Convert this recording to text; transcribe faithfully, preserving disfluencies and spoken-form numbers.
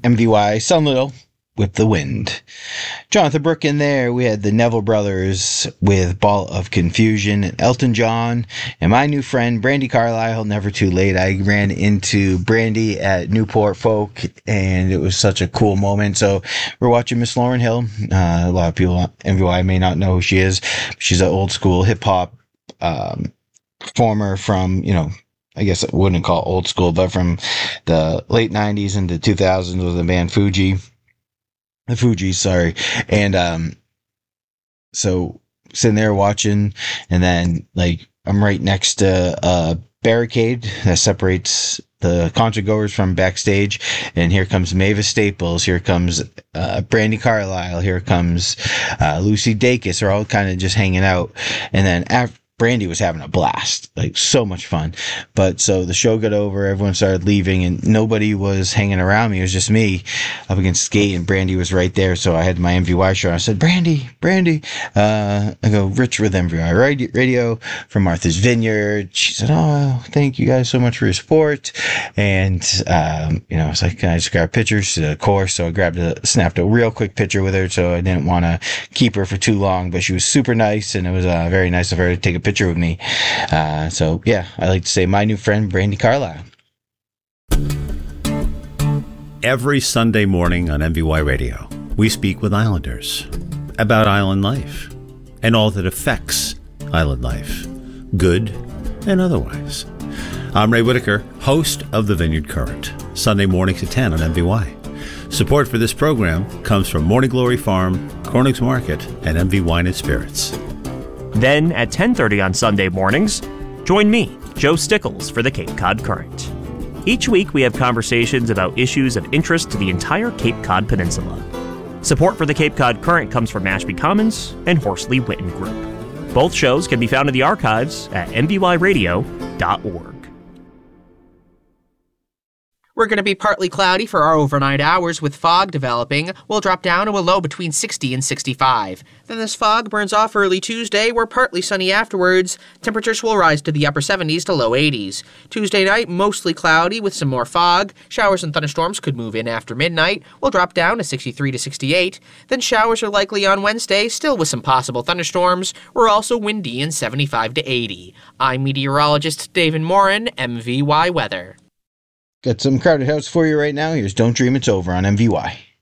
M V Y Sun Little with The Wind. Jonathan Brooke in there. We had the Neville Brothers with Ball of Confusion, and Elton John, and my new friend Brandi Carlile, Never Too Late. I ran into Brandi at Newport Folk, and it was such a cool moment. So we're watching Miss Lauryn Hill. Uh, a lot of people at M V Y may not know who she is. She's an old school hip hop um, performer from, you know, I guess I wouldn't call it old school, but from the late nineties into two thousands with the band Fuji. The Fugees, sorry. And um, so sitting there watching, and then like I'm right next to a barricade that separates the concert goers from backstage, and here comes Mavis Staples, here comes uh, Brandi Carlile, here comes uh, Lucy Dacus. They're all kind of just hanging out, and then after Brandi was having a blast, like so much fun. But so the show got over, everyone started leaving, and nobody was hanging around me. It was just me up against the gate, and Brandi was right there. So I had my M V Y show. I said, Brandi, Brandi. Uh, I go, Rich with M V Y Radio from Martha's Vineyard. She said, oh, thank you guys so much for your support. And, um, you know, I was like, can I just grab pictures? She said, of course. So I grabbed a, snapped a real quick picture with her. So I didn't want to keep her for too long, but she was super nice, and it was uh, very nice of her to take a picture with me. Uh, so yeah, I like to say my new friend Brandi Carlile. Every Sunday morning on M V Y Radio, we speak with Islanders about island life and all that affects island life, good and otherwise. I'm Ray Whitaker, host of the Vineyard Current, Sunday mornings at ten on M V Y. Support for this program comes from Morning Glory Farm, Corning's Market, and M V Wine and Spirits. Then, at ten thirty on Sunday mornings, join me, Joe Stickles, for the Cape Cod Current. Each week, we have conversations about issues of interest to the entire Cape Cod Peninsula. Support for the Cape Cod Current comes from Mashpee Commons and Horsley Witten Group. Both shows can be found in the archives at m v y radio dot org. We're going to be partly cloudy for our overnight hours with fog developing. We'll drop down to a low between sixty and sixty-five. Then this fog burns off early Tuesday. We're partly sunny afterwards. Temperatures will rise to the upper seventies to low eighties. Tuesday night, mostly cloudy with some more fog. Showers and thunderstorms could move in after midnight. We'll drop down to sixty-three to sixty-eight. Then showers are likely on Wednesday, still with some possible thunderstorms. We're also windy and seventy-five to eighty. I'm meteorologist David Morin, M V Y Weather. Got some Crowded House for you right now. Here's Don't Dream It's Over on M V Y.